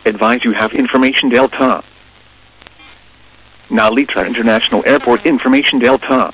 Advise you have information Delta. Narita International Airport information Delta.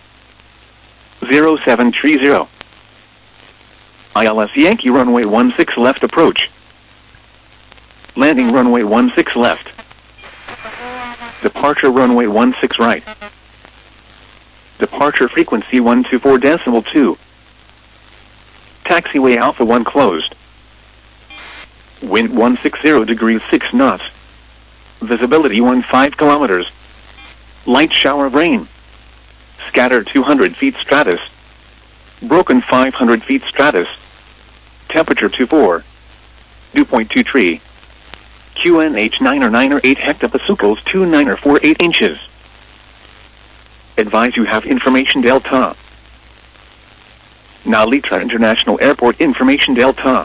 0730. ILS Yankee runway 16 left approach. Landing runway 16 left. Departure runway 16 right. Departure frequency 124.2. Taxiway Alpha 1 closed. Wind 160 degrees 6 knots. Visibility 15 kilometers. Light shower of rain. Scattered 200 feet stratus. Broken 500 feet stratus. Temperature 24. Dew point 23. QNH 9 or 9 or 8 hectopascals 29 or 48 inches. Advise you have information Delta. Narita International Airport information Delta.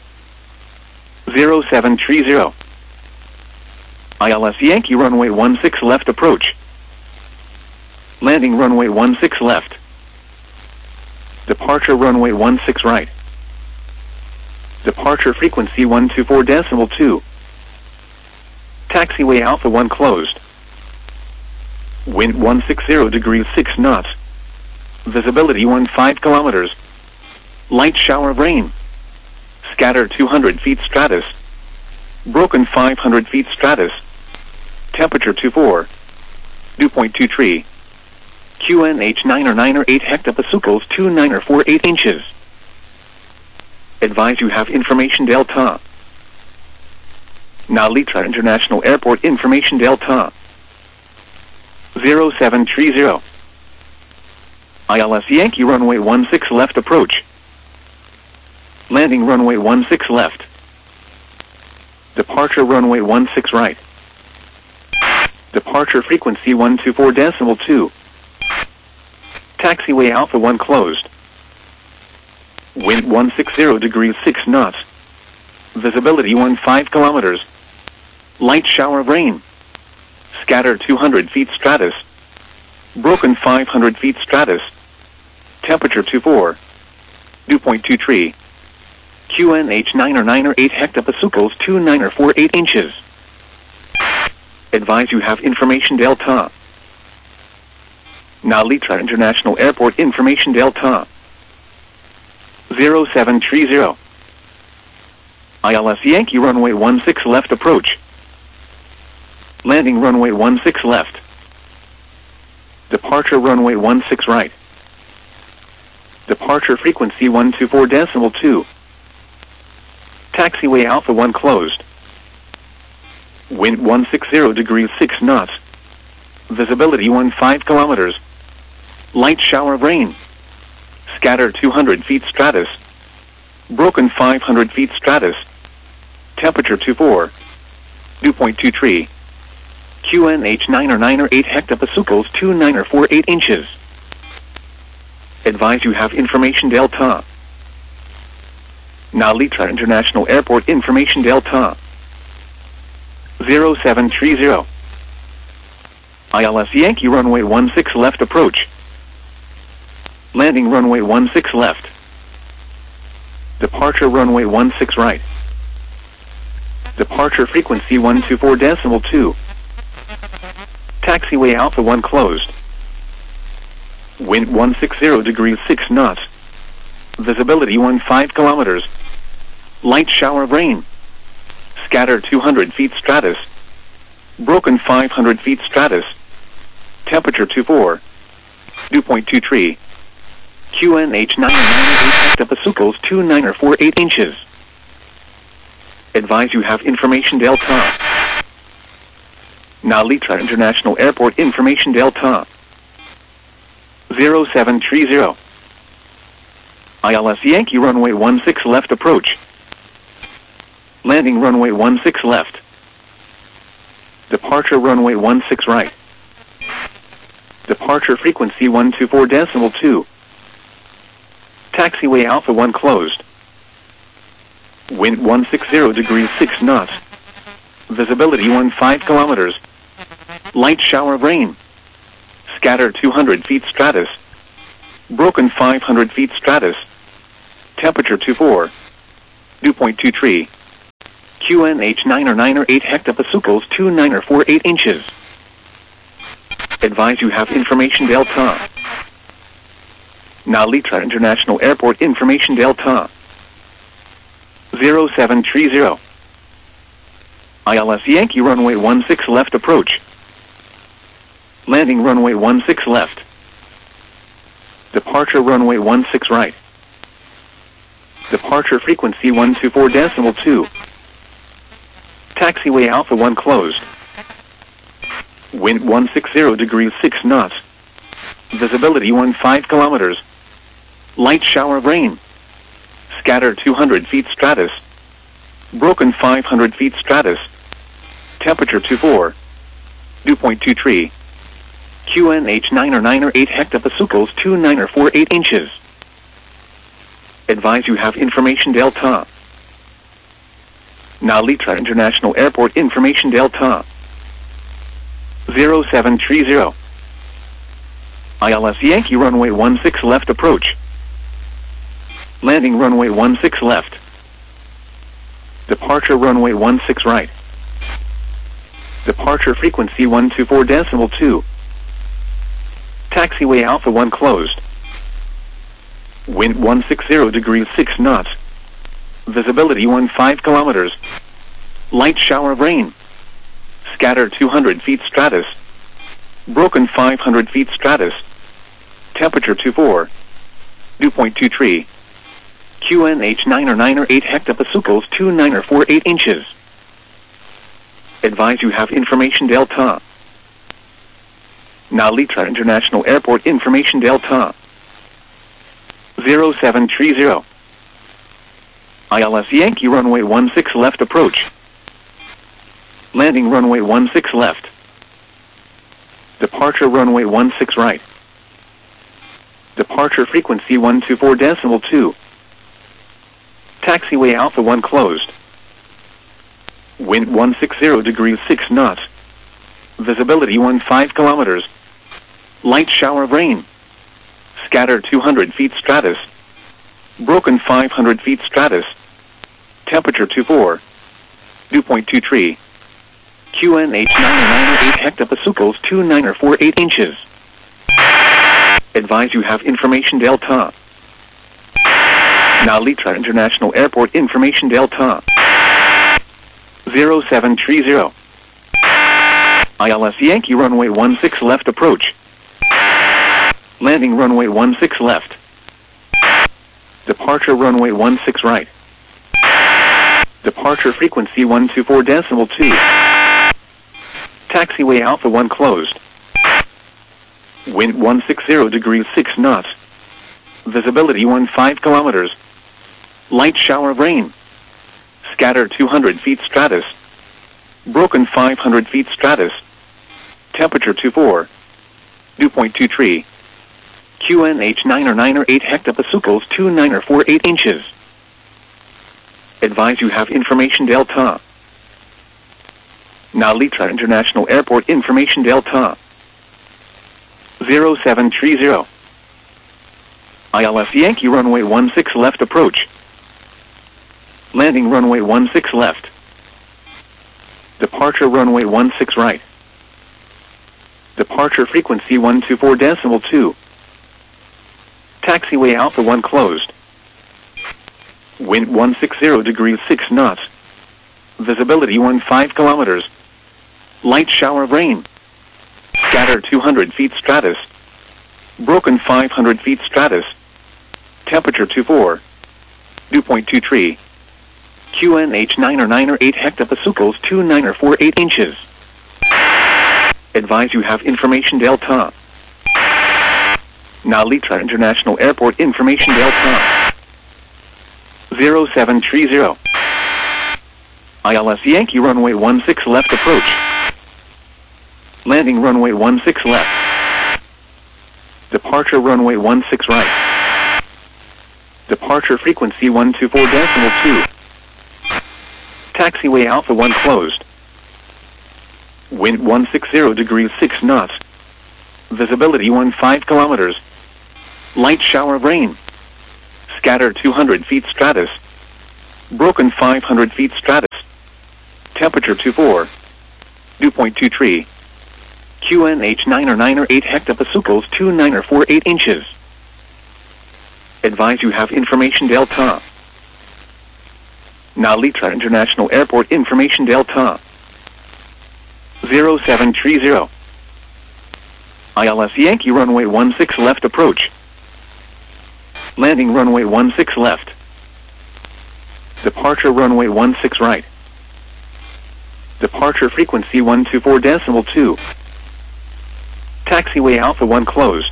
0730. ILS Yankee runway 16 left approach. Landing runway 16 left. Departure runway 16 right. Departure frequency 124.2. Taxiway Alpha 1 closed. Wind 160 degrees 6 knots. Visibility 15 kilometers. Light shower of rain. Scattered 200 feet stratus. Broken 500 feet stratus. Temperature 24. Dew point 23. QNH 9 or 9 or 8 hectopascals 29 or 48 inches. Advise you have information Delta. Narita International Airport information Delta. 0730. ILS Yankee runway 16 left approach. Landing runway 16 left. Departure runway 16 right. Departure frequency 124.2. Taxiway Alpha 1 closed. Wind 160 degrees 6 knots. Visibility 15 kilometers. Light shower of rain. Scattered 200 feet stratus. Broken 500 feet stratus. Temperature 24. Dew point 23. QNH 9 or 9 or 8 hectopascals 29 or 48 inches. Advise you have information Delta. Narita International Airport information Delta. 0730. ILS Yankee runway 16 left approach. Landing runway 16 left. Departure runway 16 right. Departure frequency 124.2. Taxiway Alpha 1 closed. Wind 160 degrees 6 knots. Visibility 15 kilometers. Light shower of rain. Scattered 200 feet stratus. Broken 500 feet stratus. Temperature 24. Dew point 23. QNH 9 or 9 or 8 hectopascals 29 or 48 inches. Advise you have information Delta. Narita International Airport information Delta. 0730. ILS Yankee runway 16 left approach. Landing runway 16 left. Departure runway 16 right. Departure frequency 124.2. Taxiway Alpha 1 closed. Wind 160 degrees 6 knots. Visibility 15 kilometers. Light shower of rain. Scattered 200 feet stratus. Broken 500 feet stratus. Temperature 24. Dew point 23. QNH 9 or 9 or 8 hectopascals 29 or 48 inches. Advise you have information Delta. Narita International Airport information Delta. 0730. ILS Yankee runway 16 left approach. Landing runway 16 left. Departure runway 16 right. Departure frequency 124.2. Taxiway Alpha 1 closed. Wind 160 degrees 6 knots. Visibility 15 kilometers. Light shower of rain. Scattered 200 feet stratus. Broken 500 feet stratus. Temperature 24. Dew point 23. QNH9 or 8 hectopascals 29 or 48 inches. Advise you have information Delta. Nalitra International Airport information Delta 0730. ILS Yankee runway 16 left approach. Landing runway 16 left. Departure runway 16 right. Departure frequency 124.2. Taxiway Alpha 1 closed. Wind 160 degrees 6 knots. Visibility 15 kilometers. Light shower of rain. Scattered 200 feet stratus. Broken 500 feet stratus. Temperature 24. Dew point 23. QNH9 or 8 hectopascals 29 or 48 inches. Advise you have information Delta. Nalitra International Airport information Delta 0730. ILS Yankee runway 16 left approach. Landing runway 16 left. Departure runway 16 right. Departure frequency 124.2. Taxiway Alpha 1 closed. Wind 160 degrees 6 knots. Visibility 15 kilometers. Light shower of rain. Scattered 200 feet stratus. Broken 500 feet stratus. Temperature 24. Dew point 23. QNH9 or 8 hectopascals 29 or 48 inches. Advise you have information Delta. Nalitra International Airport information Delta 0730. ILS Yankee runway 16 left approach. Landing runway 16 left. Departure runway 16 right. Departure frequency 124.2. Taxiway Alpha 1 closed. Wind 160 degrees 6 knots. Visibility 15 kilometers. Light shower of rain. Scattered 200 feet stratus. Broken 500 feet stratus. Temperature 24. Dew point 23. QNH9 or 8 hectopascals 29 or 48 inches. Advise you have information Delta. Nalitra International Airport information Delta 0730. ILS Yankee runway 16 left approach. Landing runway 16 left. Departure runway 16 right. Departure frequency 124.2. Taxiway Alpha 1 closed. Wind 160 degrees 6 knots. Visibility 15 kilometers. Light shower of rain. Scattered 200 feet stratus. Broken 500 feet stratus. Temperature 24. Dew point 23. QNH9 or 8 hectopascals 29 or 48 inches. Advise you have information Delta. Nalitra International Airport information Delta 0730. ILS Yankee runway 16 left approach. Landing runway 16 left. Departure runway 16 right. Departure frequency 124.2. Taxiway Alpha 1 closed. Wind 160 degrees 6 knots. Visibility 15 kilometers. Light shower of rain. Scattered 200 feet stratus. Broken 500 feet stratus. Temperature 24. Dew point 23. QNH9 or 8 hectopascals 29 or 48 inches. Advise you have information Delta. Nalitra International Airport information Delta 0730. ILS Yankee runway 16 left approach. Landing runway 16 left. Departure runway 16 right. Departure frequency 124.2. Taxiway Alpha 1 closed. Wind 160 degrees 6 knots. Visibility 15 kilometers. Light shower of rain. Scattered 200 feet stratus. Broken 500 feet stratus. Temperature 24. Dew point 23. QNH 9 or 9 or 8 hectopascals 2 9 or 4 8 inches. Advise you have information Delta. Nalitra International Airport information Delta. 0730. ILS Yankee runway 16 left approach. Landing runway 16 left. Departure runway 16 right. Departure frequency 124.2. Taxiway Alpha 1 closed.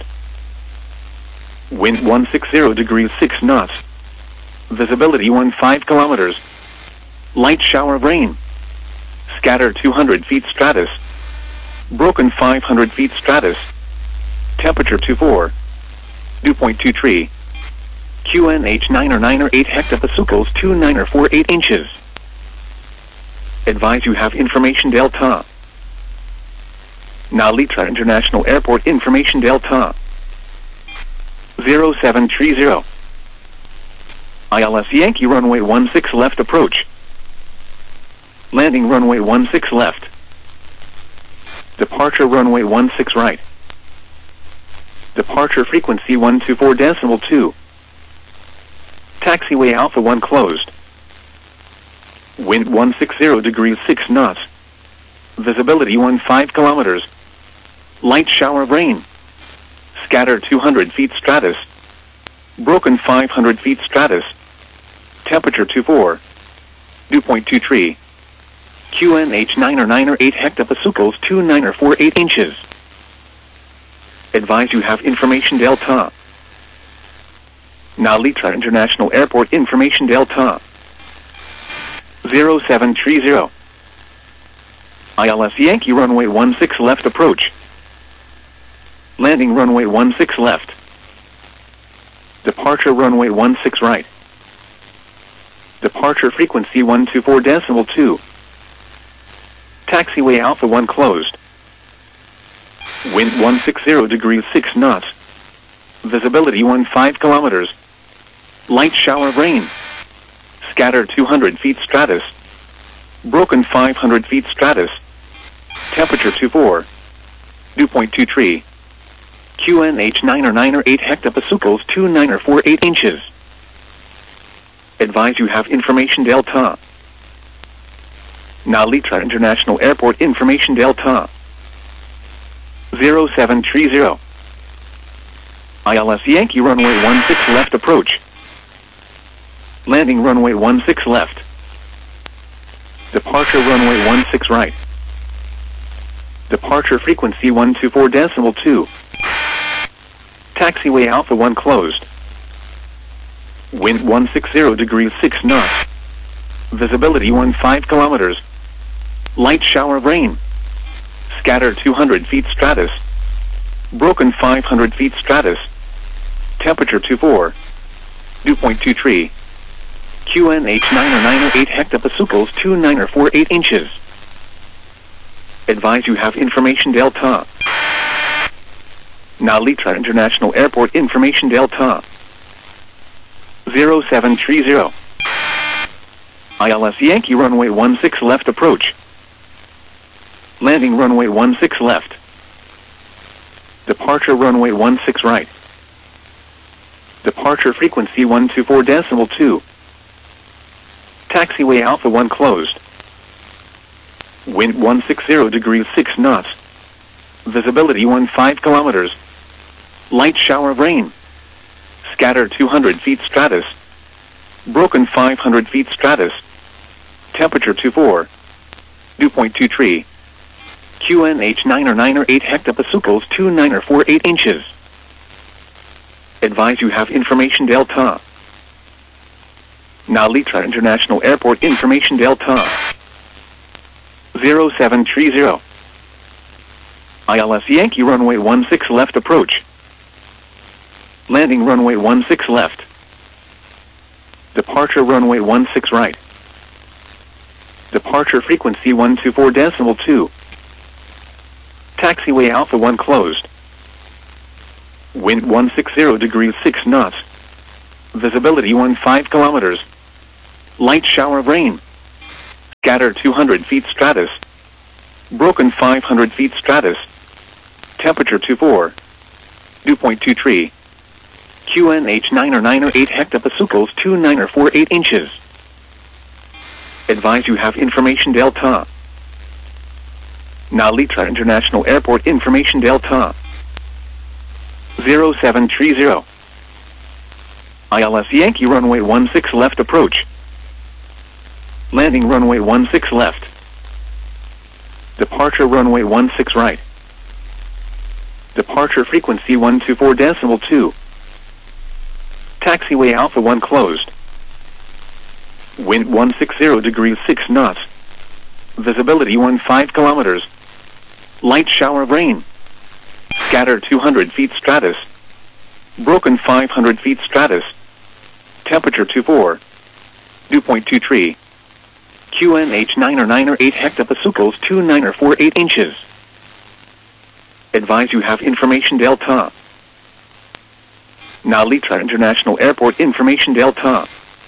Wind 160 degrees 6 knots. Visibility 15 kilometers. Light shower of rain. Scattered 200 feet stratus. Broken 500 feet stratus. Temperature 24. Dew point 23. QNH 9 or 9 or 8 hectopascals 2 9 or 4 8 inches. Advise you have information Delta. Nalitra International Airport information Delta. 0730. ILS Yankee runway 16 left approach. Landing runway 16 left. Departure runway 16 right. Departure frequency 124.2. Taxiway Alpha 1 closed. Wind 160 degrees 6 knots. Visibility 15 kilometers. Light shower of rain. Scattered 200 feet stratus. Broken 500 feet stratus. Temperature 24. Dew point 23. QNH 9 or 9 or 8 hectopascals 2 9 or 4 8 inches. Advise you have information Delta. Nalitra International Airport information Delta. 0730. ILS Yankee runway 16 left approach. Landing runway 16 left. Departure runway 16 right. Departure frequency 124.2. Taxiway Alpha 1 closed. Wind 160 degrees 6 knots. Visibility 15 kilometers. Light shower of rain. Scattered 200 feet stratus. Broken 500 feet stratus. Temperature 24. Dew point 23. QNH 9 or 9 or 8 hectopascals 2 9 or 4 8 inches. Advise you have information Delta. Nalitra International Airport information Delta. 0730. ILS Yankee runway 16 left approach. Landing runway 16 left. Departure runway 16 right. Departure frequency 124.2. Taxiway Alpha 1 closed. Wind 160 degrees 6 knots. Visibility 15 kilometers. Light shower of rain. Scattered 200 feet stratus. Broken 500 feet stratus. Temperature 24. Dew point 23. QNH 9 or 9 or 8 hectopascals 2 9 or 4 8 inches. Advise you have information Delta. Nalitra International Airport information Delta. 0730. ILS Yankee runway 16 left approach. Landing runway 16 left. Departure runway 16 right. Departure frequency 124.2. Taxiway Alpha 1 closed. Wind 160 degrees 6 knots. Visibility 15 kilometers. Light shower of rain. Scattered 200 feet stratus. Broken 500 feet stratus. Temperature 24. Dew point 23. QNH 9 or 9 or 8 hectopascals 2 9 or 4 8 inches. Advise you have information Delta. Nalitra International Airport information Delta. 0730. ILS Yankee runway 16 left approach. Landing runway 16 left. Departure runway 16 right. Departure frequency 124.2. Taxiway Alpha 1 closed. Wind 160 degrees 6 knots. Visibility 15 kilometers. Light shower of rain. Scatter 200 feet stratus. Broken 500 feet stratus. Temperature 24. Dew point 23. QNH 9 or 9 or 8 hectopascals 2 9 or 4 8 inches. Advise you have information Delta. Nalitra International Airport information Delta. 0730. ILS Yankee runway 16 left approach. Landing runway 16 left. Departure runway 16 right. Departure frequency 124.2. Taxiway Alpha 1 closed. Wind 160 degrees 6 knots. Visibility 15 kilometers. Light shower of rain. Scatter 200 feet stratus. Broken 500 feet stratus. Temperature 24. Dew point 23. QNH 9 or 9 or 8 hectopascals 2 9 or 4 8 inches. Advise you have information Delta. Nalitra International Airport information Delta.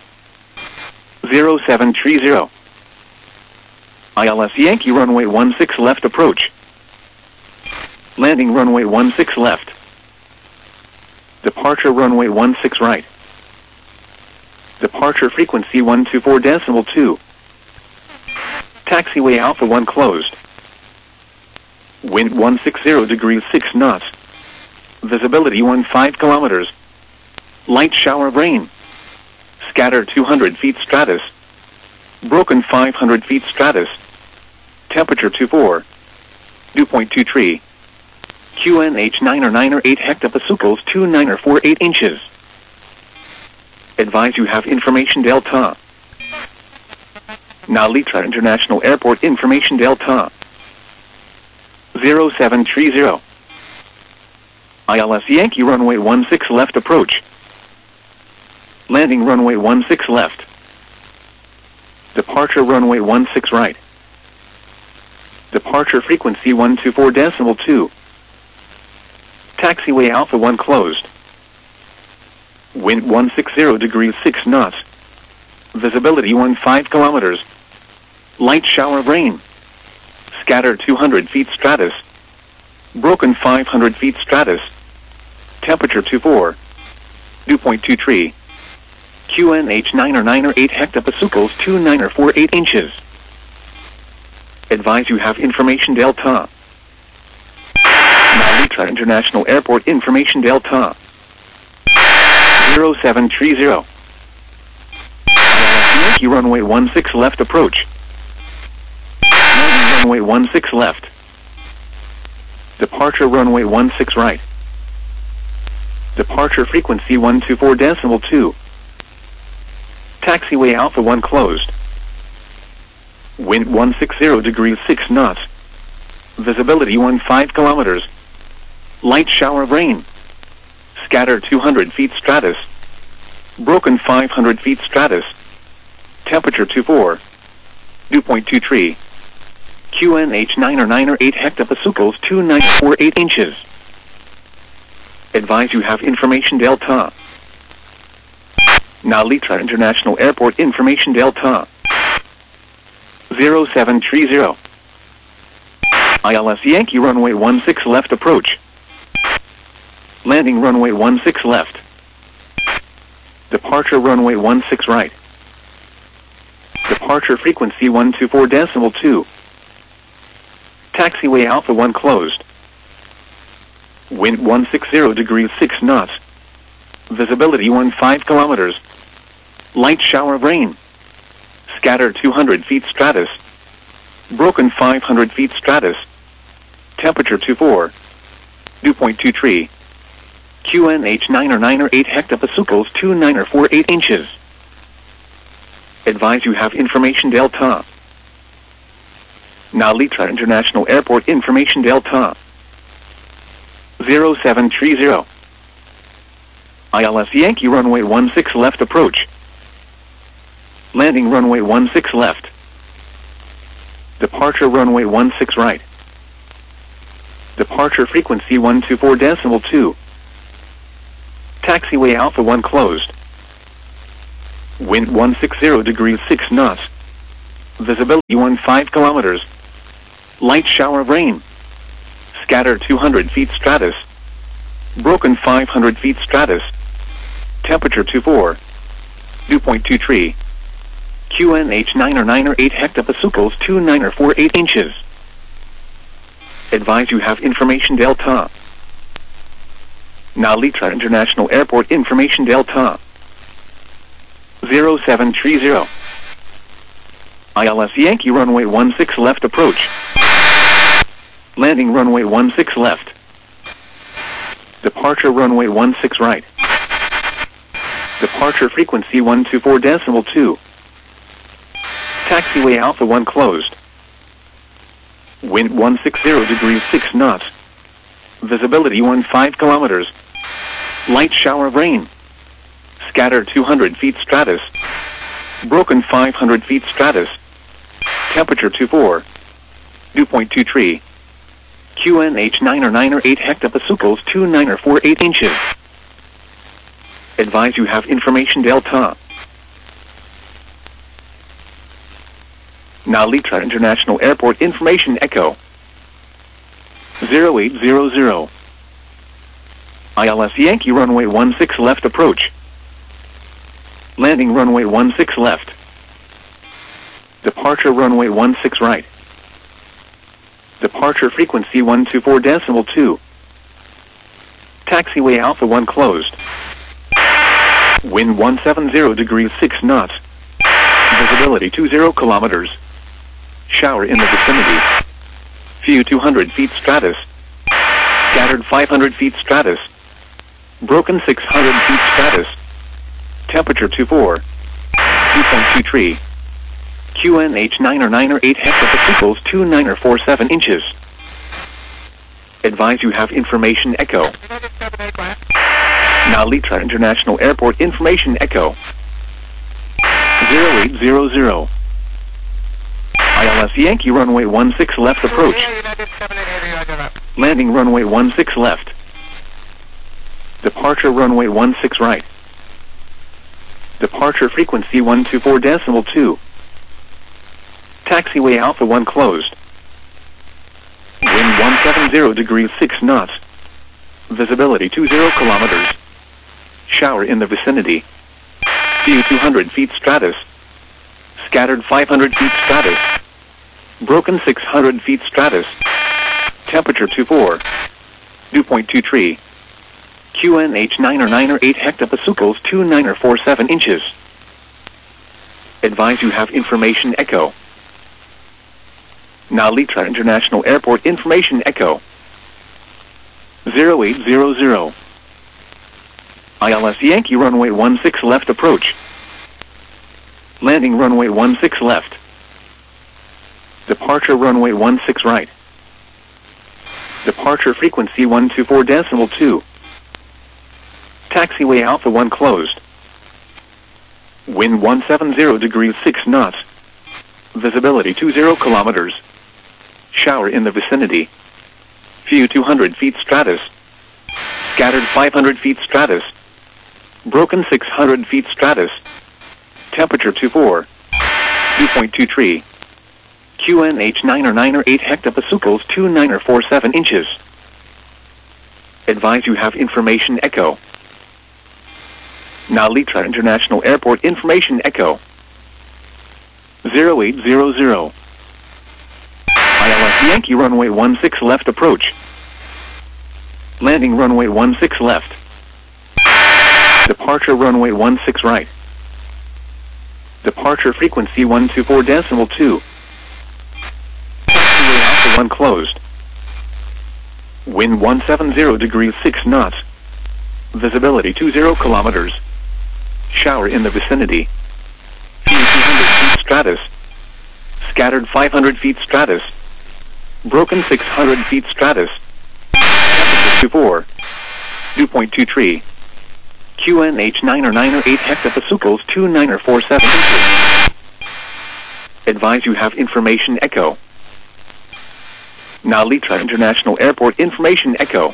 0730. ILS Yankee runway 16 left approach. Landing runway 16 left. Departure runway 16 right. Departure frequency 124.2. Taxiway Alpha 1 closed. Wind 160 degrees 6 knots. Visibility 15 kilometers. Light shower of rain. Scatter 200 feet stratus. Broken 500 feet stratus. Temperature 24. Dew point 23. QNH 9 or 9 or 8 hectopascals 2 9 or 4 8 inches. Advise you have information Delta. Nalitra International Airport information Delta. 0730. ILS Yankee runway 16 left approach. Landing runway 16 left. Departure runway 16 right. Departure frequency 124.2. Taxiway Alpha 1 closed. Wind 160 degrees 6 knots. Visibility 15 kilometers. Light shower of rain. Scatter 200 feet stratus. Broken 500 feet stratus. Temperature 24. Dew point 23. QNH 9 or 9 or 8 hectopascals 2 9 or 4 8 inches. Advise you have information Delta. Nalitra International Airport information Delta. 0730. Yankee runway 16 left approach. Landing runway 16 left. Departure runway 16 right. Departure frequency 124.2. Taxiway Alpha 1 closed. Wind 160 degrees 6 knots. Visibility 15 kilometers. Light shower of rain. Scatter 200 feet stratus. Broken 500 feet stratus. Temperature 24. Dew point 23. QNH 9 or 9 or 8 hectopascals 2 9 or 4 8 inches. Advise you have information Delta. Nalitra International Airport information Delta. 0730. ILS Yankee runway 16 left approach. Landing runway 16 left. Departure runway 16 right. Departure frequency 124.2. Taxiway Alpha 1 closed. Wind 160 degrees 6 knots. Visibility 15 kilometers. Light shower of rain. Scatter 200 feet stratus. Broken 500 feet stratus. Temperature 24. Dew point 23. QNH 9 or 9 or 8 hectopascals 2 9 or 4 8 inches. Advise you have information Delta. Nalitra International Airport information Delta. 0730. ILS Yankee runway 16 left approach. Landing runway 16 left. Departure runway 16 right. Departure frequency 124.2. Taxiway Alpha 1 closed. Wind 160 degrees 6 knots. Visibility 15 kilometers. Light shower of rain. Scatter 200 feet stratus. Broken 500 feet stratus. Temperature 24. Dew point 23. QNH 9 or 9 or 8 hectopascals 2 9 or 4 8 inches. Advise you have information Delta. Nalitra International Airport information Delta. 0730. ILS Yankee runway 16 left approach. Landing runway 16 left. Departure runway 16 right. Departure frequency 124.2. Taxiway Alpha 1 closed. Wind 160 degrees 6 knots. Visibility 15 kilometers. Light shower of rain. Scatter 200 feet stratus. Broken 500 feet stratus. Temperature 24. Dew point 23. QNH 9 or 9 or 8 hectopascals 2 9 or 4 8 inches. Advise you have information Delta. Nalitra International Airport information Echo. 0800. ILS Yankee runway 16 left approach. Landing runway 16 left. Departure runway 16 right. Departure frequency 124.2. Taxiway Alpha 1 closed. Wind 170 degrees 6 knots. Visibility 20 kilometers. Shower in the vicinity. Few 200 feet stratus. Scattered 500 feet stratus. Broken 600 feet stratus. Temperature 24. Dew point 23. QNH 9 or 9 or 8 hectopascals 2 9 or 4 7 inches. Advise you have information Echo. Nalitra International Airport information Echo. 0800. ILS Yankee runway 16 left approach. Landing runway 16 left. Departure runway 16 right. Departure frequency 124.2. Taxiway Alpha 1 closed. Wind 170 degrees 6 knots. Visibility 20 kilometers. Shower in the vicinity. Few 200 feet stratus. Scattered 500 feet stratus. Broken 600 feet stratus. Temperature 24. Dew point 23. QNH 9 or 9 or 8 hectopascals 2 9 or 4 7 inches. Advise you have information Echo. Nalitra International Airport information Echo. 0800. ILS Yankee runway 16 left approach. Landing runway 16 left. Departure runway 16 right. Departure frequency 124.2. Taxiway Alpha 1 closed. Wind 170 degrees 6 knots. Visibility 20 kilometers. Shower in the vicinity. Few 200 feet stratus. Scattered 500 feet stratus. Broken 600 feet stratus. Temperature 24. Dew point 23. QNH 9 or 9 or 8 hectopascals 2 9 or 4 7 inches. Advise you have information Echo. Nalitra International Airport information Echo. 0800. ILS Yankee runway 16 left approach. Landing runway 16 left. Departure runway 16 right. Departure frequency 124.2. Taxiway Alpha 1 closed. Wind 170 degrees 6 knots. Visibility 20 kilometers. Shower in the vicinity. Few 200 feet stratus. Scattered 500 feet stratus. Broken 600 feet stratus. Temperature 24. Dew point 23. QNH 9 or 9 or 8 hectopascals 2 9 or 4 7 inches. Advise you have information Echo. Nalitra International Airport information Echo.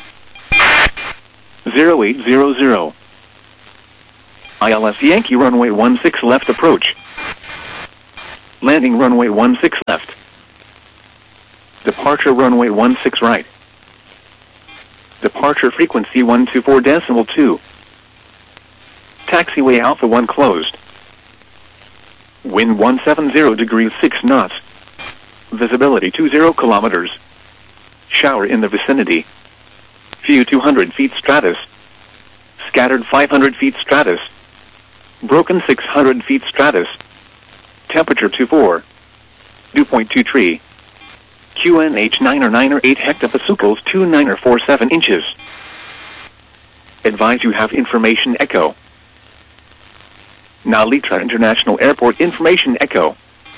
0800. ILS Yankee runway 16 left approach. Landing runway 16 left. Departure runway 16 right. Departure frequency 124.2. Taxiway Alpha 1 closed. Wind 170 degrees 6 knots. Visibility 20 kilometers. Shower in the vicinity. Few 200 feet stratus. Scattered 500 feet stratus. Broken 600 feet stratus. Temperature 24. Dew point 23. QNH 9 or 9 or 8 hectopascals 29 or 47 inches. Advise you have information echo. Nalitra International Airport information echo.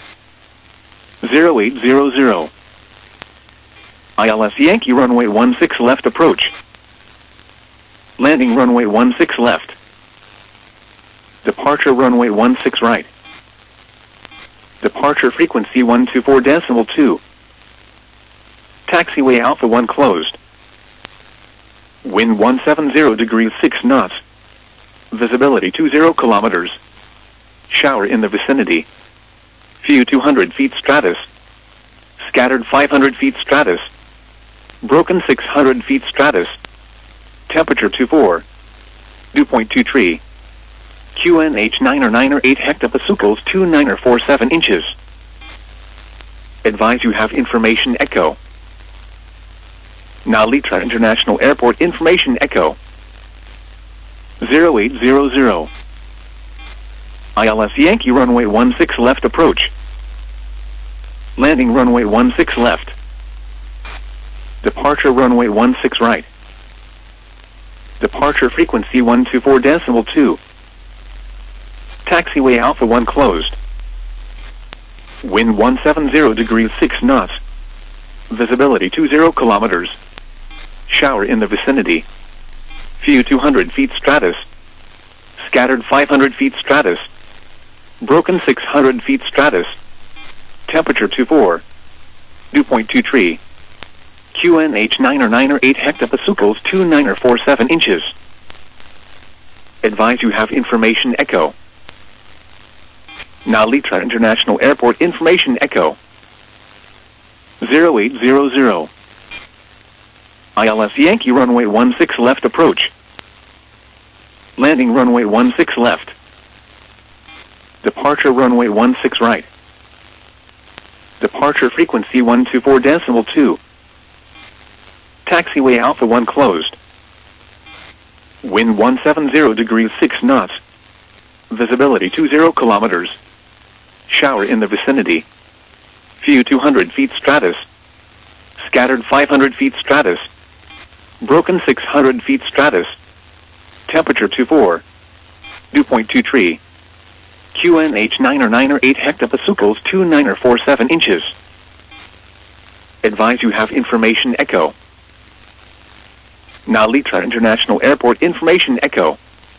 0800. ILS Yankee runway 16 left approach. Landing runway 16 left. Departure runway 16 right. Departure frequency 124.2. Taxiway Alpha 1 closed. Wind 170 degrees 6 knots. Visibility 20 kilometers. Shower in the vicinity. Few 200 feet stratus. Scattered 500 feet stratus. Broken 600 feet stratus. Temperature 24. Dew point 23. QNH 9 or 9 or 8 hectopascals 29 or 47 inches. Advise you have information echo. Nalitra International Airport information echo. 0800. ILS Yankee runway 16 left approach. Landing runway 16 left. Departure runway 16 right. Departure frequency 124.2. Taxiway Alpha 1 closed. Wind 170 degrees 6 knots. Visibility 20 kilometers. Shower in the vicinity. Few 200 feet stratus. Scattered 500 feet stratus. Broken 600 feet stratus. Temperature 24. Dew point 23. QNH 9 or 9 or 8 hectopascals 29 or 47 inches. Advise you have information echo. Nalitra International Airport information echo. 0800. ILS Yankee runway 16 left approach. Landing runway 16 left. Departure runway 16 right. Departure frequency 124.2. Taxiway Alpha 1 closed. Wind 170 degrees 6 knots. Visibility 20 kilometers. Shower in the vicinity. Few 200 feet stratus. Scattered 500 feet stratus. Broken 600 feet stratus. Temperature 24. Dew point 23. QNH 9 or 9 or 8 hectopascals 29 or 47 inches. Advise you have information echo. Nalitra International Airport information echo.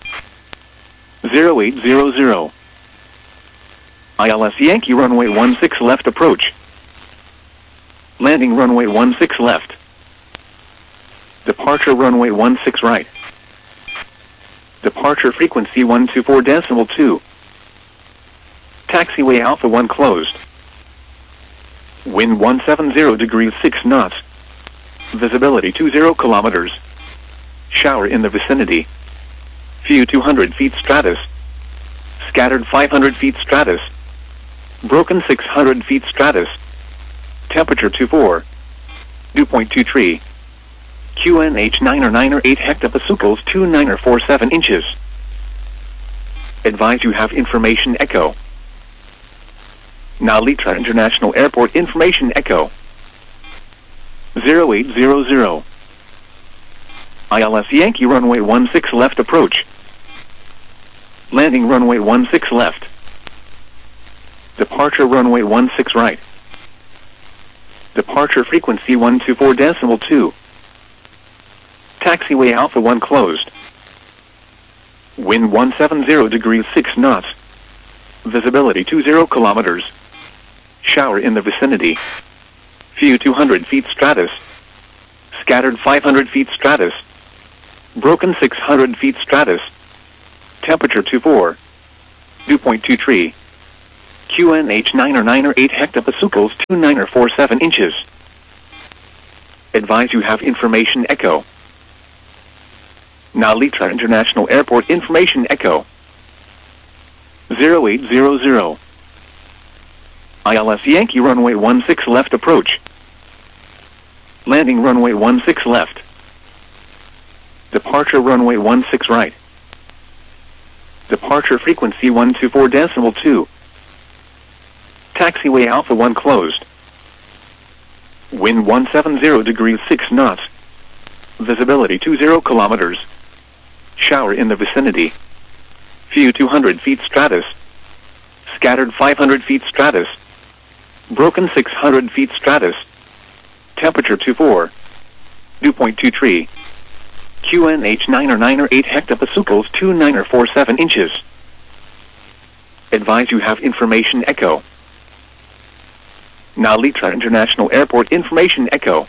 0800. ILS Yankee runway 16 left approach. Landing runway 16 left. Departure runway 16 right. Departure frequency 124.2. Taxiway Alpha 1 closed. Wind 170 degrees 6 knots. Visibility 20 kilometers. Shower in the vicinity. Few 200 feet stratus. Scattered 500 feet stratus. Broken 600 feet stratus. Temperature 24. Dew point 23. QNH 9 or 9 or 8 hectopascals 29 or 47 inches. Advise you have information echo. Nalitra International Airport information echo. 0800. ILS Yankee runway 16 left approach. Landing runway 16 left. Departure runway 16 right. Departure frequency 124.2. Taxiway Alpha 1 closed. Wind 170 degrees 6 knots. Visibility 20 kilometers. Shower in the vicinity. Few 200 feet stratus. Scattered 500 feet stratus. Broken 600 feet stratus. Temperature 24. Dew point 23. QNH 998 hectopascals 2947 inches. Advise you have information echo. Nalitra International Airport information echo. 0800. ILS Yankee runway 16 left approach. Landing runway 16 left. Departure runway 16 right. Departure frequency 124.2. Taxiway Alpha 1 closed. Wind 170 degrees 6 knots. Visibility 20 kilometers. Shower in the vicinity. Few 200 feet stratus. Scattered 500 feet stratus. Broken 600 feet stratus. Temperature 24. Dew point 23. QNH 998 hectopascals 2947 inches. Advise you have information echo. Nalitra International Airport information echo.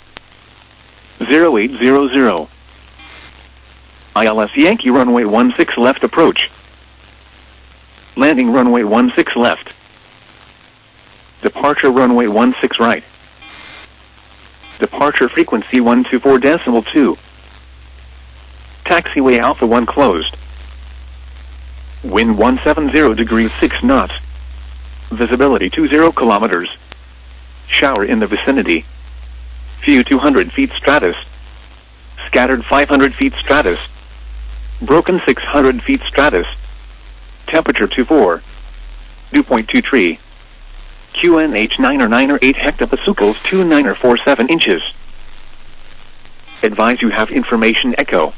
0800. ILS Yankee runway 16 left approach. Landing runway 16 left. Departure runway 16 right. Departure frequency 124.2. Taxiway Alpha 1 closed. Wind 170 degrees 6 knots. Visibility 20 kilometers. Shower in the vicinity. Few 200 feet stratus. Scattered 500 feet stratus. Broken 600 feet stratus. Temperature 24. Dew point 23. QNH 998 hectopascals 2947 inches. Advise you have information echo.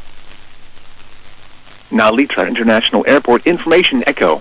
Nalitra International Airport information echo.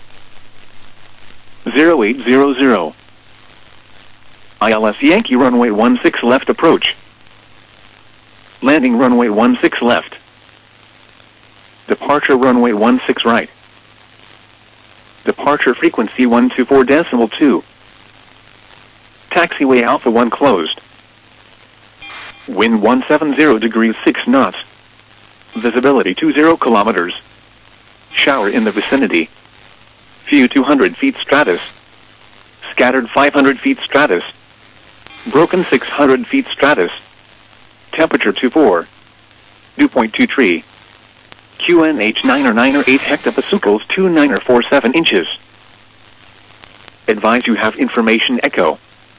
0800. ILS Yankee runway 16 left approach. Landing runway 16 left. Departure runway 16 right. Departure frequency 124.2. Taxiway Alpha 1 closed. Wind 170 degrees 6 knots. Visibility 20 kilometers. Shower in the vicinity. Few 200 feet stratus. Scattered 500 feet stratus. Broken 600 feet stratus. Temperature 24. Dew point 23. QNH 998 hectopascals 2947 inches. Advise you have information echo.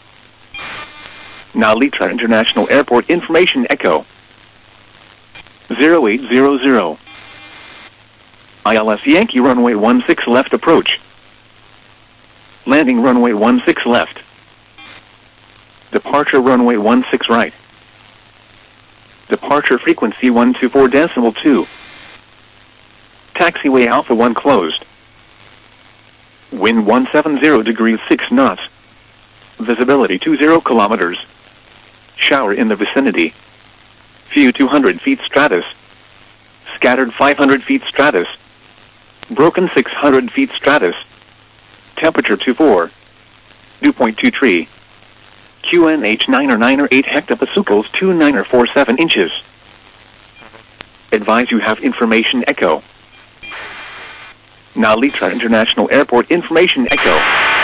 Nalitra International Airport information echo. 0800. ILS Yankee runway 16 left approach. Landing runway 16 left. Departure runway 16 right. Departure frequency 124.2. Taxiway Alpha 1 closed. Wind 170 degrees 6 knots. Visibility 20 kilometers. Shower in the vicinity. Few 200 feet stratus. Scattered 500 feet stratus. Broken 600 feet stratus. Temperature 24. Dew point 23. QNH 998 hectopascals 2947 inches. Advise you have information echo. Nalitra International Airport information echo.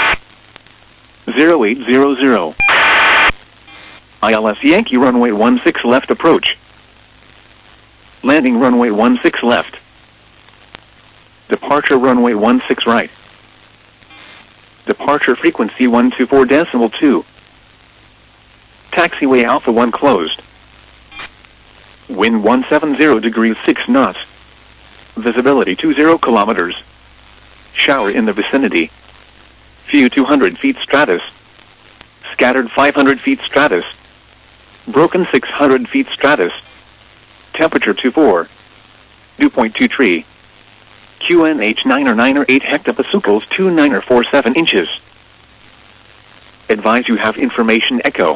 0800. ILS Yankee runway 16 left approach. Landing runway 16 left. Departure runway 16 right. Departure frequency 124.2. Taxiway Alpha 1 closed. Wind 170 degrees 6 knots. Visibility 20 kilometers. Shower in the vicinity. Few 200 feet stratus. Scattered 500 feet stratus. Broken 600 feet stratus. Temperature 24. Dew point 23. QNH 998 hectopascals 2947 inches. Advise you have information echo.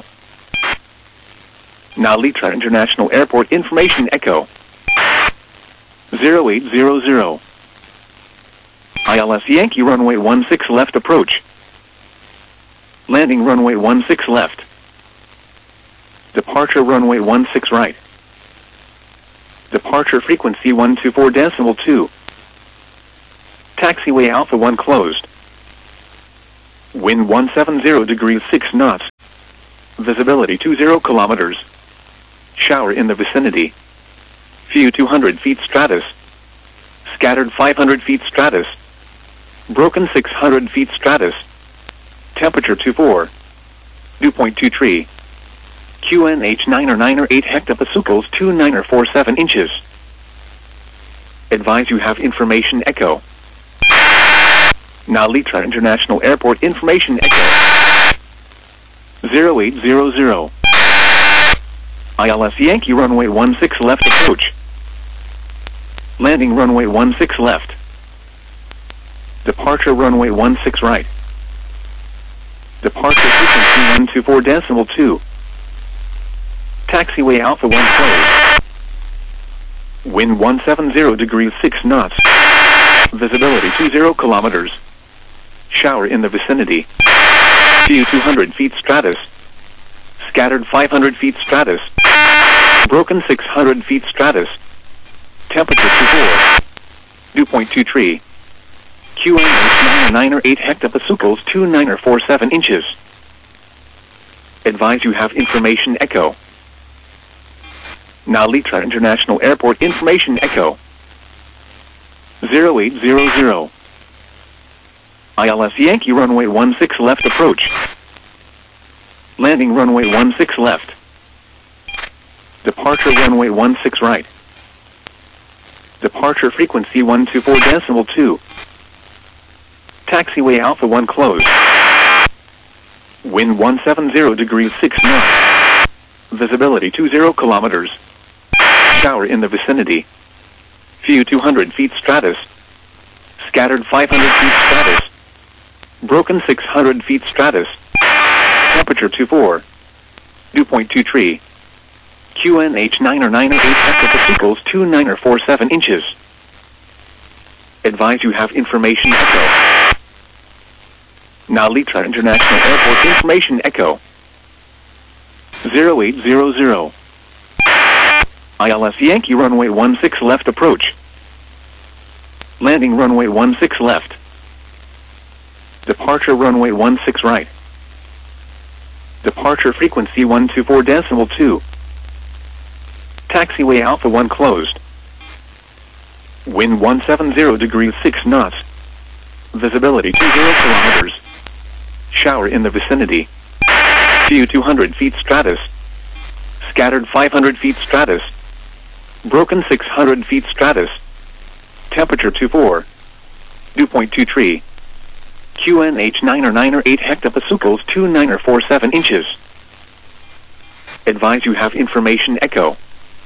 Nalitra International Airport information echo. 0800. ILS Yankee runway 16 left approach. Landing runway 16 left. Departure runway 16 right. Departure frequency 124.2. Taxiway Alpha 1 closed. Wind 170 degrees 6 knots. Visibility 20 kilometers. Shower in the vicinity. View 200 feet stratus. Scattered 500 feet stratus. Broken 600 feet stratus. Temperature 24. Dew point 23. QNH 9 or 9 or 8 hectopascals 29 or 47 inches. Advise you have information echo. Nalitra International Airport information echo. 0800. ILS Yankee runway 16 left approach. Landing runway 16 left. Departure runway 16 right. Departure frequency 124.2. Taxiway Alpha 1 closed. Wind 170 degrees 6 knots. Visibility 20 kilometers. Shower in the vicinity. View 200 feet stratus. Scattered 500 feet stratus. Broken 600 feet stratus. Temperature 24. Dew point 23. QNH 9 or 8 hectopascals 29 or 47 inches. Advise you have information echo. Nalitra International Airport information echo. 0800. ILS Yankee runway 16 left approach. Landing runway 16 left. Departure runway 16 right. Departure frequency 124.2. Taxiway Alpha 1 closed. Wind 170 degrees 6 knots. Visibility 20 kilometers. Shower in the vicinity. View 200 feet stratus. Scattered 500 feet stratus. Broken 600 feet stratus. Temperature 24. Dew point 23. QNH 9 or 9 or 8 hectopascals 29 or 47 inches. Advise you have information echo. Nalitra International Airport information echo. 0800. ILS Yankee runway 16 left approach. Landing runway 16 left. Departure runway 16 right. Departure frequency 124.2. Taxiway Alpha 1 closed. Wind 170 degrees 6 knots. Visibility 20 kilometers. Shower in the vicinity. View 200 feet stratus. Scattered 500 feet stratus. Broken 600 feet stratus. Temperature 24. Dew point 23. QNH 9 or 9 or 8 hectopascals 29 or 47 inches. Advise you have information echo.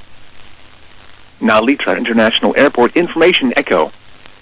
Nalitra International Airport information echo.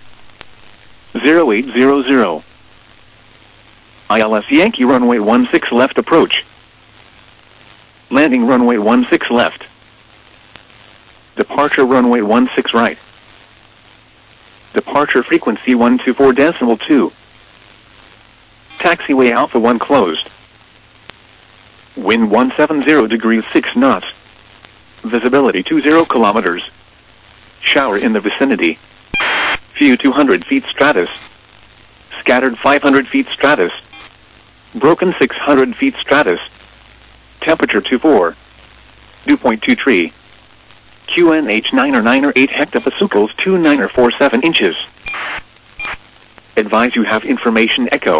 0800. ILS Yankee runway 16 left approach. Landing runway 16 left. Departure runway 16 right. Departure frequency 124.2. Taxiway Alpha 1 closed. Wind 170 degrees 6 knots. Visibility 20 kilometers. Shower in the vicinity. View 200 feet stratus. Scattered 500 feet stratus. Broken 600 feet stratus. Temperature 24. Dew point 23. QNH 9 or 9 or 8 hectopascals 29 or 47 inches. Advise you have information echo.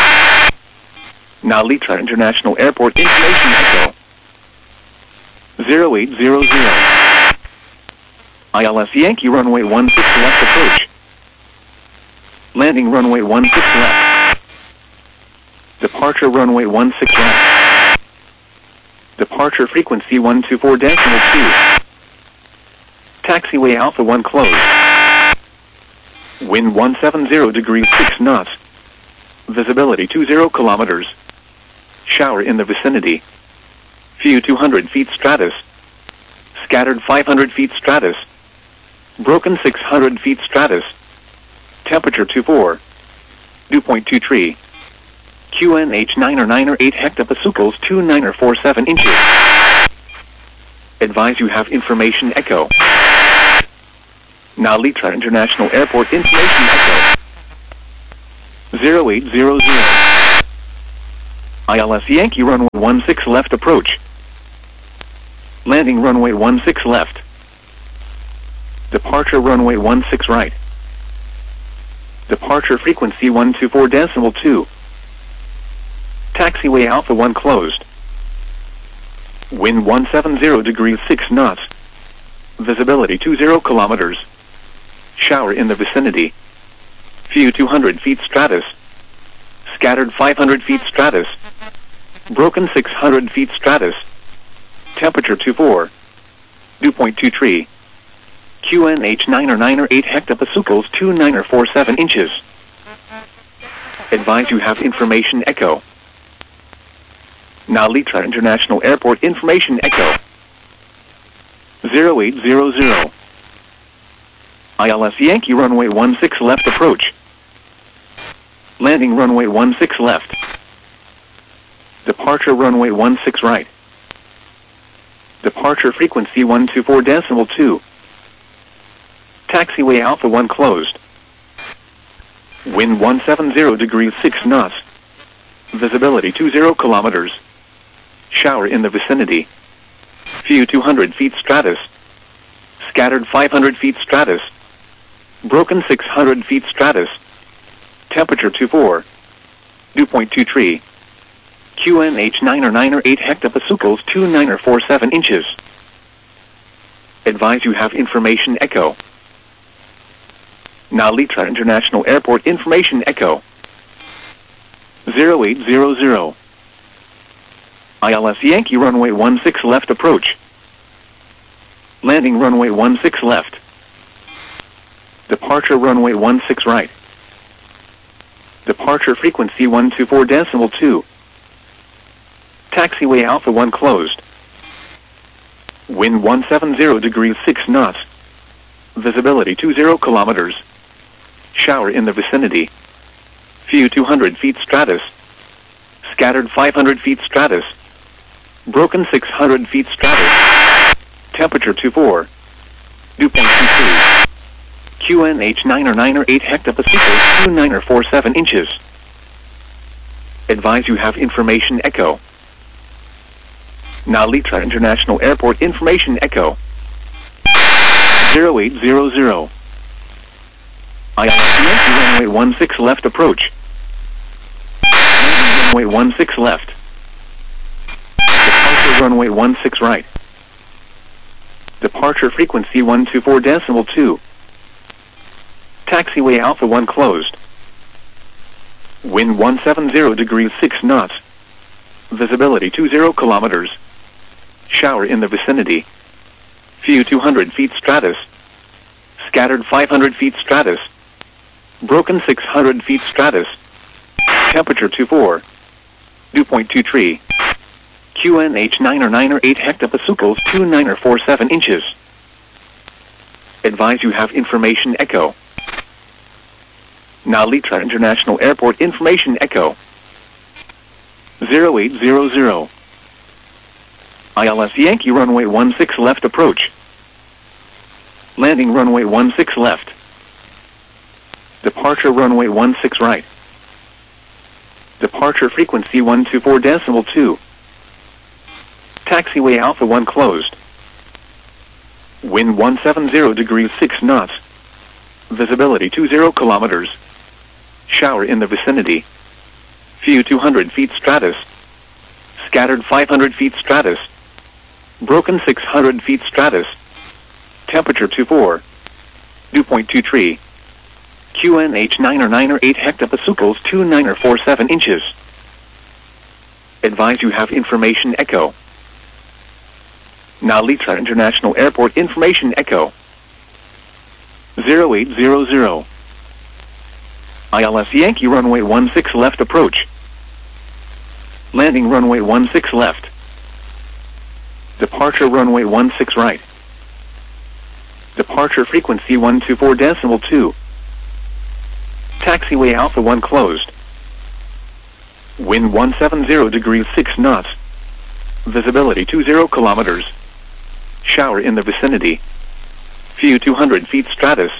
Nalitra International Airport information echo. 0800. ILS Yankee runway 16 left approach. Landing runway 16 left. Departure runway 16 left. Departure frequency 124.2. Taxiway Alpha 1 closed. Wind 170 degrees 6 knots. Visibility 20 kilometers. Shower in the vicinity. View 200 feet stratus. Scattered 500 feet stratus. Broken 600 feet stratus. Temperature 24. Dew point 23. QNH 9 or 9 or 8 hectopascals 29 or 47 inches. Advise you have information echo. Nalitra International Airport information echo. 0800. ILS Yankee runway 16 left approach. Landing runway 16 left. Departure runway 16 right. Departure frequency 124.2. Taxiway Alpha 1 closed. Wind 170 degrees 6 knots. Visibility 20 kilometers. Shower in the vicinity. View 200 feet stratus. Scattered 500 feet stratus. Broken 600 feet stratus. Temperature 24. Dew point 23. QNH 9 or 9 or 8 hectopascals 29 or 47 inches. Advise you have information echo. Nalitra International Airport information echo. 0800. ILS Yankee runway 16 left approach. Landing runway 16 left. Departure runway 16 right. Departure frequency 124.2. Taxiway Alpha 1 closed. Wind 170 degrees 6 knots. Visibility 20 kilometers. Shower in the vicinity. View 200 feet stratus. Scattered 500 feet stratus. Broken 600 feet stratus. Temperature 24. Dew point 23. QNH 9 or 9 or 8 hectopascals 29 or 47 inches. Advise you have information echo. Nalitra International Airport information echo. 0800. ILS Yankee runway 16 left approach. Landing runway 16 left. Departure runway 16 right. Departure frequency 124.2. Taxiway Alpha 1 closed. Wind 170 degrees 6 knots. Visibility 20 kilometers. Shower in the vicinity. View 200 feet stratus. Scattered 500 feet stratus. Broken 600 feet stratus. Temperature 24. Dew point 23. QNH 9 or 9 or 8 hectopascals 29 or 47 inches. Advise you have information echo. Nalitra International Airport information echo. 0800. ILS Yankee runway 16 left approach. Runway 16 left. Departure runway 16 right. Departure frequency 124.2. Taxiway Alpha 1 closed. Wind 170 degrees 6 knots. Visibility 20 kilometers. Shower in the vicinity. View 200 feet stratus. Scattered 500 feet stratus. Broken 600 feet stratus. Temperature 24. Dew point 23. QNH 9 or 9 or 8 hectopascals 29 or 47 inches. Advise you have information echo. Nalitra International Airport information echo. 0800. ILS Yankee runway 16 left approach. Landing runway 16 left. Departure runway 16 right. Departure frequency 124.2. Taxiway Alpha 1 closed. Wind 170 degrees 6 knots. Visibility 20 kilometers. Shower in the vicinity. View 200 feet stratus. Scattered 500 feet stratus. Broken 600 feet stratus. Temperature 24. Dew point 23. QNH 9 or 9 or 8 hectopascals 29 or 47 inches. Advise you have information echo. Nalitra International Airport information echo. 0800. ILS Yankee runway 16 left approach. Landing runway 16 left. Departure runway 16 right. Departure frequency 124.2. Taxiway Alpha 1 closed. Wind 170 degrees 6 knots. Visibility 20 kilometers. Shower in the vicinity. View 200 feet stratus.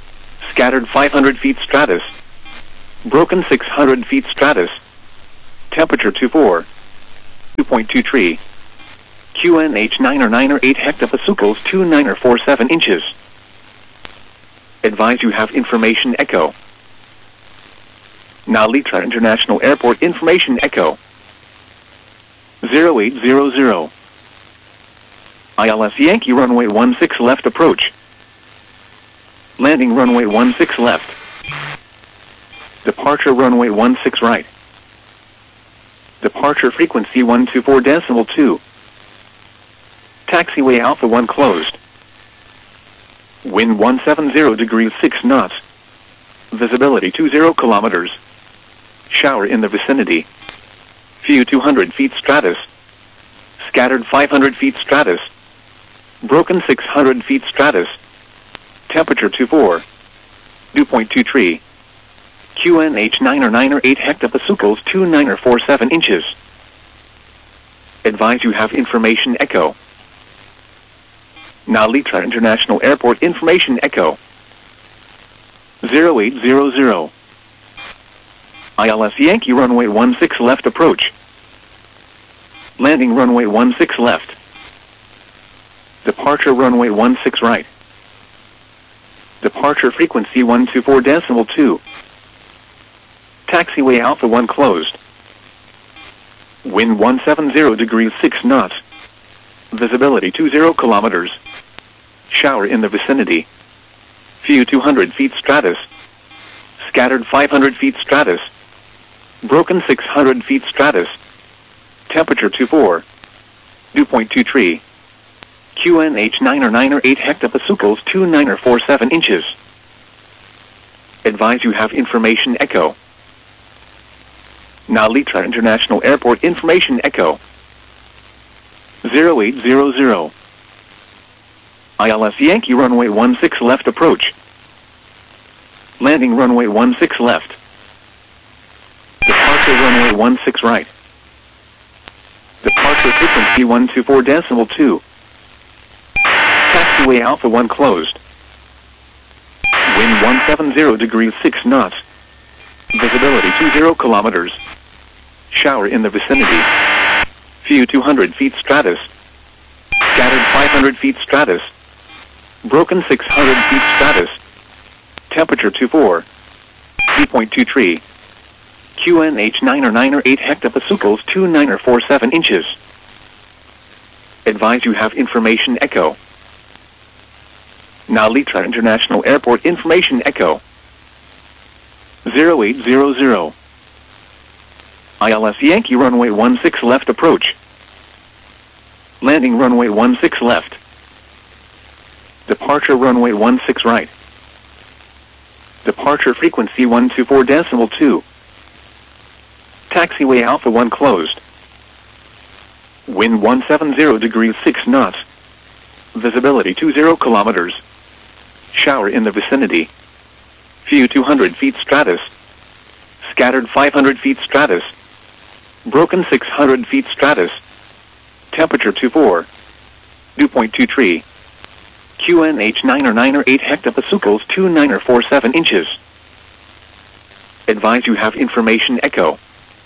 Scattered 500 feet stratus. Broken 600 feet stratus. Temperature 24. 2.23. QNH 9 or 8 hectopascals 29 or 47 inches. Advise you have information echo. Nalitra International Airport information echo. 0800. ILS Yankee runway 16 left approach. Landing runway 16 left. Departure runway 16 right. Departure frequency 124.2. Taxiway Alpha 1 closed. Wind 170 degrees 6 knots. Visibility 20 kilometers. Shower in the vicinity. Few 200 feet stratus. Scattered 500 feet stratus. Broken 600 feet stratus. Temperature 24. 2.23. QNH 9 or 8 hectopascals 29 or 47 inches. Advise you have information echo. Nalitra International Airport information echo. 0800. ILS Yankee runway 16 left approach. Landing runway 16 left. Departure runway 16 right. Departure frequency 124.2. Taxiway Alpha 1 closed. Wind 170 degrees 6 knots. Visibility 20 kilometers. Shower in the vicinity. Few 200 feet stratus. Scattered 500 feet stratus. Broken 600 feet stratus. Temperature 24. 2.23. QNH 9 or 8 hectopascals 29 or 47 inches. Advise you have information echo. Nalitra International Airport information echo. 0800. ILS Yankee runway 16 left approach. Landing runway 16 left. Departure runway 16 right. Departure frequency 124.2. Taxiway Alpha 1 closed. Wind 170 degrees 6 knots. Visibility 20 kilometers. Shower in the vicinity. Few 200 feet stratus. Scattered 500 feet stratus. Broken 600 feet stratus. Temperature 24. 2.23. QNH 9 or 8 hectopascals 29 or 47 inches. Advise you have information echo. Nalitra International Airport information echo. 0800. ILS Yankee runway 16 left approach. Landing runway 16 left. Departure runway 16 right. Departure frequency 124.2. Taxiway Alpha 1 closed. Wind 170 degrees 6 knots. Visibility 20 kilometers. Shower in the vicinity. Few 200 feet stratus. Scattered 500 feet stratus. Broken 600 feet stratus. Temperature 24. 2.23. QNH 9 or 8 hectopascals 29 or 47 inches. Advise you have information echo.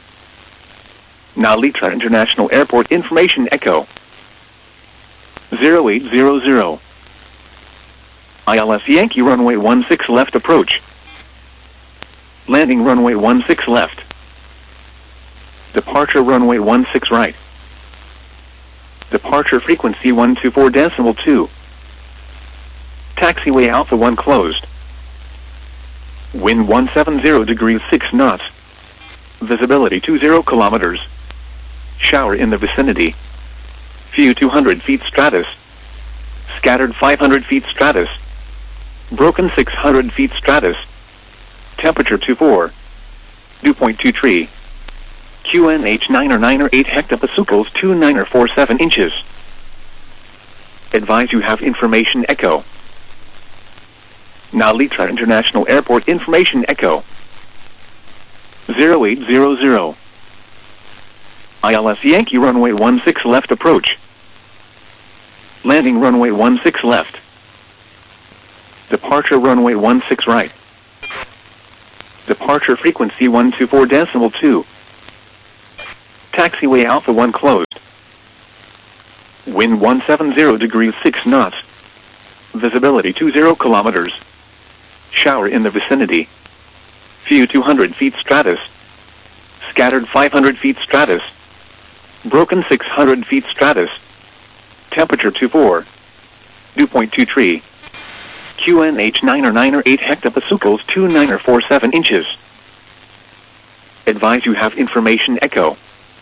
Nalitra International Airport information echo. 0800. ILS Yankee runway 16 left approach. Landing runway 16 left. Departure runway 16 right. Departure frequency 124.2. Taxiway Alpha 1 closed. Wind 170 degrees 6 knots. Visibility 20 kilometers. Shower in the vicinity. Few 200 feet stratus. Scattered 500 feet stratus. Broken 600 feet stratus. Temperature 24. 2.23. QNH 9 or 8 hectopascals 29 or 47 inches. Advise you have information echo. Nalitra International Airport information echo. 0800. ILS Yankee runway 16 left approach. Landing runway 16 left. Departure runway 16 right. Departure frequency 124.2. Taxiway Alpha 1 closed. Wind 170 degrees 6 knots. Visibility 20 kilometers. Shower in the vicinity. Few 200 feet stratus. Scattered 500 feet stratus. Broken 600 feet stratus. Temperature 24. Dew point 23. QNH 9 or 9 or 8 hectopascals 29 or 47 inches. Advise you have information echo.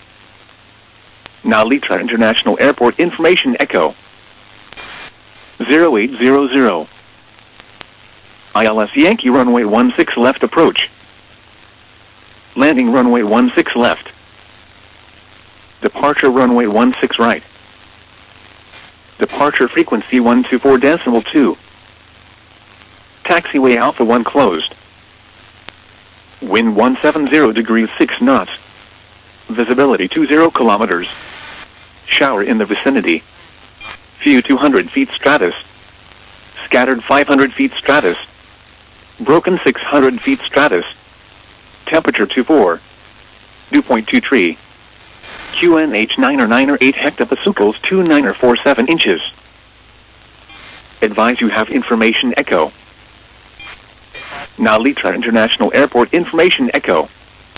Nalitra International Airport information echo. 0800. ILS Yankee runway 16 left approach. Landing runway 16 left. Departure runway 16 right. Departure frequency 124.2. Taxiway Alpha 1 closed. Wind 170 degrees 6 knots. Visibility 20 kilometers. Shower in the vicinity. Few 200 feet stratus. Scattered 500 feet stratus. Broken 600 feet stratus. Temperature 24. Dew point 23. QNH 9 or 9 or 8 hectopascals 29 or 47 inches. Advise you have information echo. Nalitra International Airport information echo.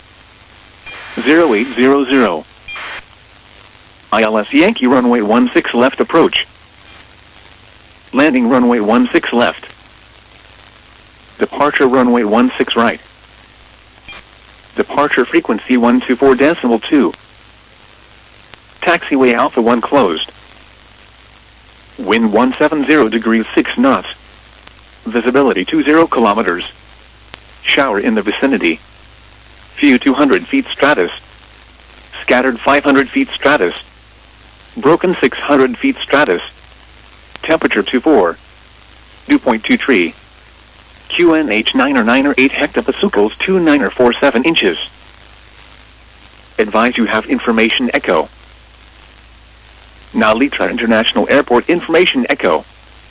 0800. ILS Yankee runway 16 left approach. Landing runway 16 left. Departure runway 16 right. Departure frequency 124.2. Taxiway Alpha 1 closed. Wind 170 degrees 6 knots. Visibility 20 kilometers. Shower in the vicinity. Few 200 feet stratus. Scattered 500 feet stratus. Broken 600 feet stratus. Temperature 24. Dew point 23. QNH 9 or 9 or 8 hectopascals 29 or 47 inches. Advise you have information echo. Nalitra International Airport information echo.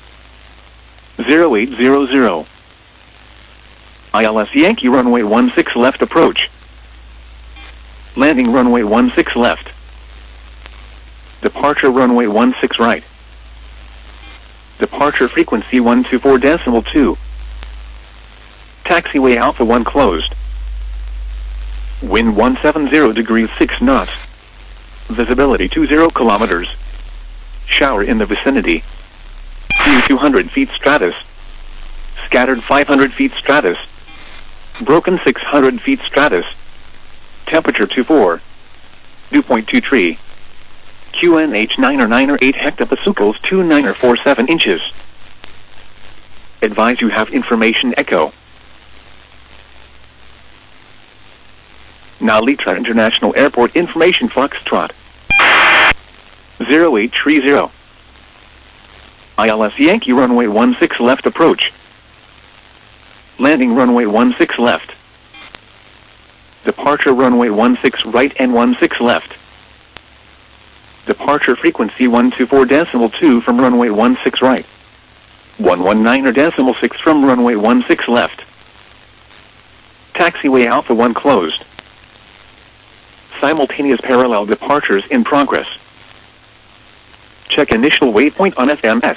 0800. ILS Yankee runway 16 left approach. Landing runway 16 left. Departure runway 16 right. Departure frequency 124.2. Taxiway Alpha 1 closed. Wind 170 degrees 6 knots. Visibility 20 kilometers. Shower in the vicinity. Few 200 feet stratus. Scattered 500 feet stratus. Broken 600 feet stratus. Temperature 24. Dew point 23. QNH 9 or 9 or 8 hectopascals 29 or 47 inches. Advise you have information echo. Nalitra International Airport information Foxtrot. 0830. ILS Yankee runway 16 left approach. Landing runway 16 left. Departure runway 16 right and 16 left. Departure frequency 124.2 from runway 16 right. 119 or decimal 6 from runway 16 left. Taxiway Alpha 1 closed. Simultaneous parallel departures in progress. Check initial waypoint on FMS.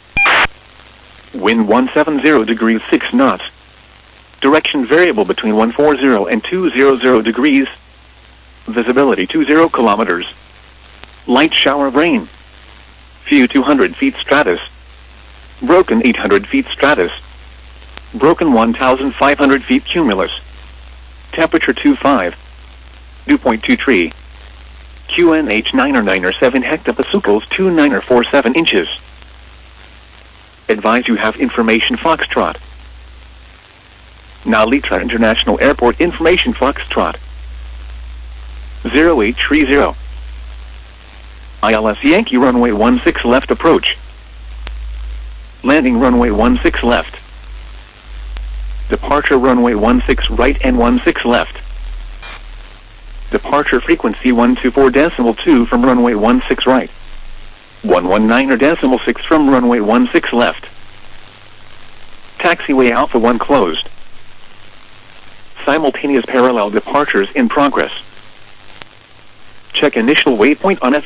Wind 170 degrees 6 knots. Direction variable between 140 and 200 degrees. Visibility 20 kilometers. Light shower of rain. Few 200 feet stratus. Broken 800 feet stratus. Broken 1,500 feet cumulus. Temperature 25. Dew point 23. QNH 9 or 9 or 7 hectopascals 29 or 47 inches. Advise you have information Foxtrot. Nalitra International Airport information Foxtrot. 0830. ILS Yankee runway 16 left approach. Landing runway 16 left. Departure runway 16 right and 16 left. Departure frequency 124.2 from runway 16 right. 119 or decimal 6 from runway 16 left. Taxiway Alpha 1 closed. Simultaneous parallel departures in progress. Check initial waypoint on